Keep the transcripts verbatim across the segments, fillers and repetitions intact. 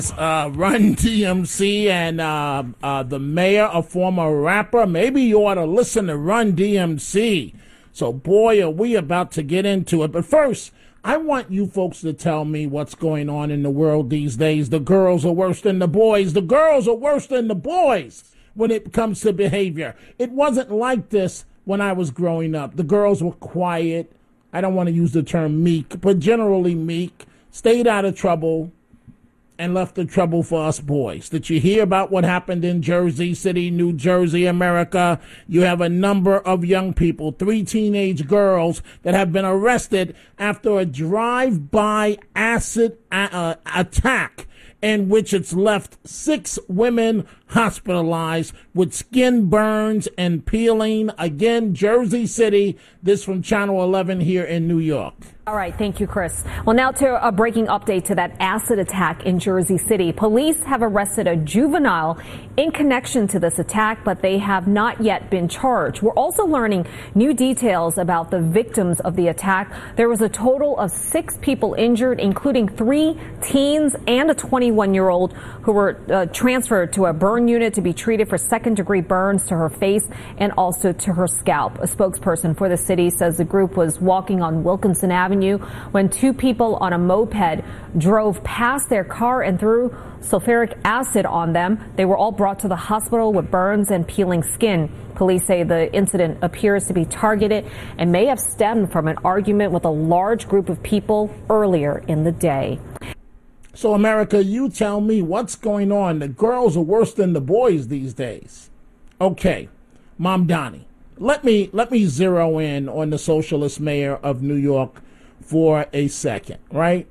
Uh, Run D M C and uh, uh, the mayor, a former rapper. Maybe you ought to listen to Run D M C. So, boy, are we about to get into it. But first, I want you folks to tell me what's going on in the world these days. The girls are worse than the boys. The girls are worse than the boys when it comes to behavior. It wasn't like this when I was growing up. The girls were quiet. I don't want to use the term meek, but generally meek, stayed out of trouble, and left the trouble for us boys. Did you hear about what happened in Jersey City, New Jersey, America? You have a number of young people, three teenage girls, that have been arrested after a drive-by acid uh, attack in which it's left six women hospitalized with skin burns and peeling. Again, Jersey City. This from Channel eleven here in New York. All right. Thank you, Chris. Well, now to a breaking update to that acid attack in Jersey City. Police have arrested a juvenile in connection to this attack, but they have not yet been charged. We're also learning new details about the victims of the attack. There was a total of six people injured, including three teens and a twenty-one-year-old who were uh, transferred to a burn unit to be treated for second-degree burns to her face and also to her scalp. A spokesperson for the city says the group was walking on Wilkinson Avenue when two people on a moped drove past their car and threw sulfuric acid on them. They were all brought to the hospital with burns and peeling skin. Police say the incident appears to be targeted and may have stemmed from an argument with a large group of people earlier in the day. So, America, you tell me what's going on. The girls are worse than the boys these days. Okay, Mamdani, let me let me zero in on the socialist mayor of New York for a second, right?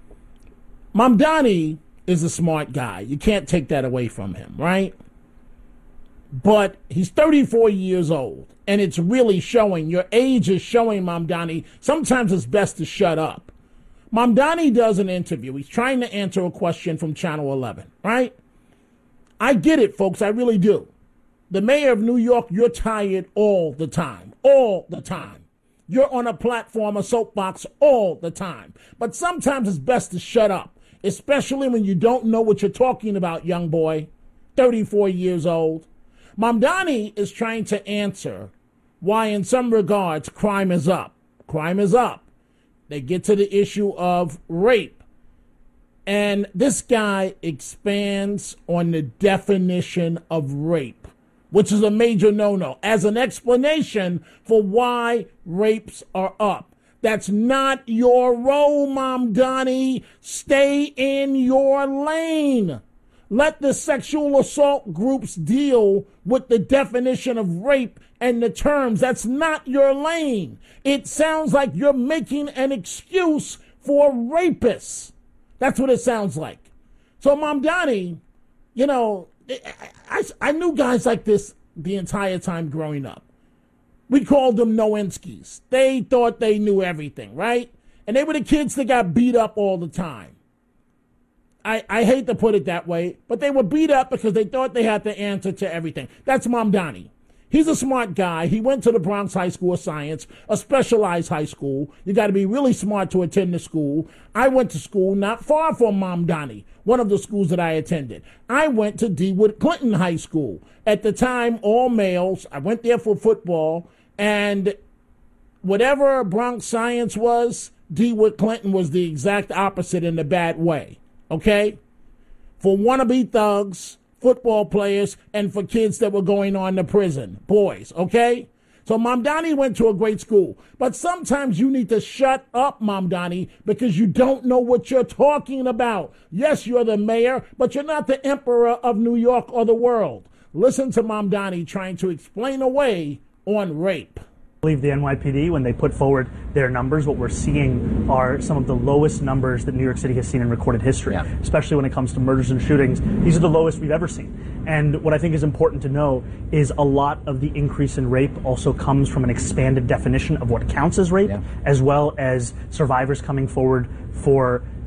Mamdani is a smart guy. You can't take that away from him, right? But he's thirty-four years old, and it's really showing. Your age is showing, Mamdani. Sometimes it's best to shut up. Mamdani does an interview. He's trying to answer a question from Channel eleven, right? I get it, folks. I really do. The mayor of New York, you're tired all the time, all the time. You're on a platform, a soapbox all the time. But sometimes it's best to shut up, especially when you don't know what you're talking about, young boy, thirty-four years old. Mamdani is trying to answer why, in some regards, crime is up. Crime is up. They get to the issue of rape. And this guy expands on the definition of rape, which is a major no-no, as an explanation for why rapes are up. That's not your role, Mamdani. Stay in your lane. Let the sexual assault groups deal with the definition of rape and the terms. That's not your lane. It sounds like you're making an excuse for rapists. That's what it sounds like. So, Mamdani, you know, I, I, I knew guys like this the entire time growing up. We called them Nowinskis. They thought they knew everything, right? And they were the kids that got beat up all the time. I, I hate to put it that way, but they were beat up because they thought they had the answer to everything. That's Mamdani. He's a smart guy. He went to the Bronx High School of Science, a specialized high school. You got to be really smart to attend the school. I went to school not far from Mamdani, one of the schools that I attended. I went to DeWitt Clinton High School. At the time, all males. I went there for football, and whatever Bronx Science was, DeWitt Clinton was the exact opposite in a bad way. Okay? For wannabe thugs, football players, and for kids that were going on to prison. Boys, okay? So Mamdani went to a great school. But sometimes you need to shut up, Mamdani, because you don't know what you're talking about. Yes, you're the mayor, but you're not the emperor of New York or the world. Listen to Mamdani trying to explain away on rape. I believe the N Y P D, when they put forward their numbers, what we're seeing are some of the lowest numbers that New York City has seen in recorded history, yeah. especially when it comes to murders and shootings. These are the lowest we've ever seen. And what I think is important to know is a lot of the increase in rape also comes from an expanded definition of what counts as rape, yeah. as well as survivors coming forward for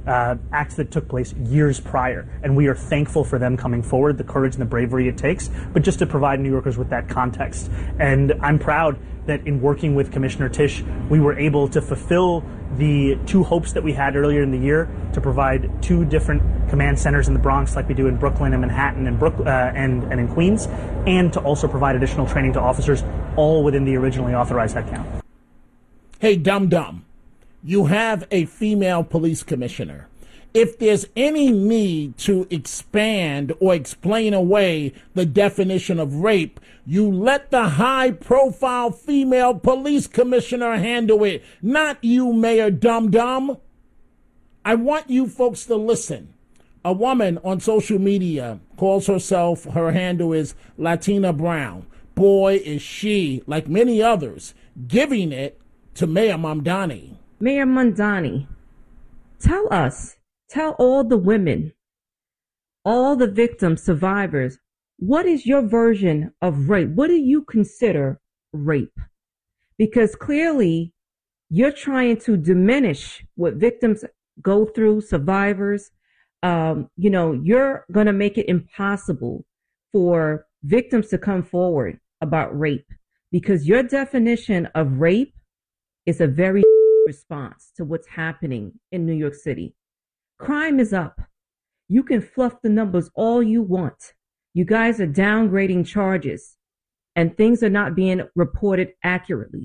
uh, acts that took place years prior. And we are thankful for them coming forward, the courage and the bravery it takes, but just to provide New Yorkers with that context. And I'm proud that in working with Commissioner Tisch, we were able to fulfill the two hopes that we had earlier in the year to provide two different command centers in the Bronx like we do in Brooklyn and Manhattan and, Brook, uh, and, and in Queens, and to also provide additional training to officers, all within the originally authorized headcount. Hey, dum-dum, you have a female police commissioner. If there's any need to expand or explain away the definition of rape, you let the high-profile female police commissioner handle it, not you, Mayor Dum Dum. I want you folks to listen. A woman on social media calls herself, her handle is Latina Brown. Boy, is she, like many others, giving it to Mayor Mamdani. Mayor Mamdani, tell us, tell all the women, all the victims, survivors, what is your version of rape? What do you consider rape? Because clearly you're trying to diminish what victims go through, survivors. Um, you know, you're going to make it impossible for victims to come forward about rape because your definition of rape is a very response to what's happening in New York City. Crime is up. You can fluff the numbers all you want. You guys are downgrading charges and things are not being reported accurately.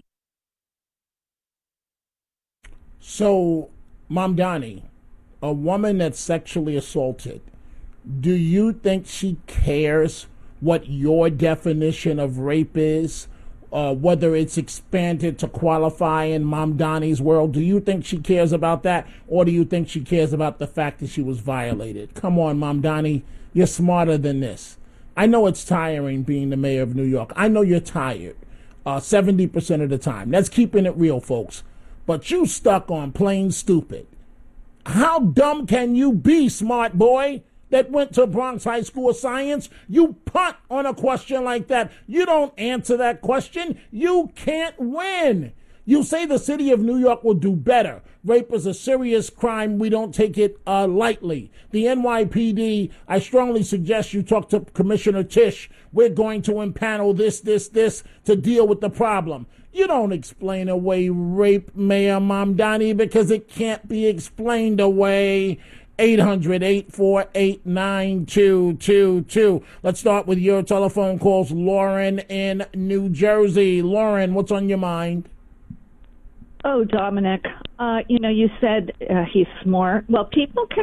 So, Mamdani, a woman that's sexually assaulted, do you think she cares what your definition of rape is? Uh, whether it's expanded to qualify in Mamdani's world, do you think she cares about that? Or do you think she cares about the fact that she was violated? Come on, Mamdani, you're smarter than this. I know it's tiring being the mayor of New York. I know you're tired uh, seventy percent of the time. That's keeping it real, folks. But you stuck on plain stupid. How dumb can you be, smart boy, that went to Bronx High School of Science? You punt on a question like that. You don't answer that question. You can't win. You say the city of New York will do better. Rape is a serious crime. We don't take it uh, lightly. The N Y P D, I strongly suggest you talk to Commissioner Tisch. We're going to impanel this, this, this to deal with the problem. You don't explain away rape, Mayor Mamdani, because it can't be explained away. eight hundred, eight four eight, nine two two two. Let's start with your telephone calls. Lauren in New Jersey. Lauren, what's on your mind? Oh, Dominic, uh, you know, you said uh, he's smart. Well, people can